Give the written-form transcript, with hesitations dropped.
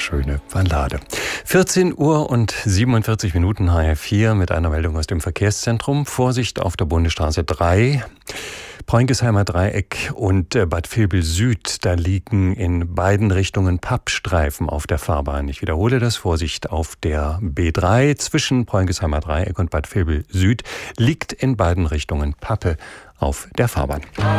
schöne Ballade. 14 Uhr und 47 Minuten HR4 mit einer Meldung aus dem Verkehrszentrum. Vorsicht auf der Bundesstraße 3. Poinkesheimer Dreieck und Bad Vilbel Süd, da liegen in beiden Richtungen Pappstreifen auf der Fahrbahn. Ich wiederhole das, Vorsicht auf der B3 zwischen Poinkesheimer Dreieck und Bad Vilbel Süd liegt in beiden Richtungen Pappe auf der Fahrbahn.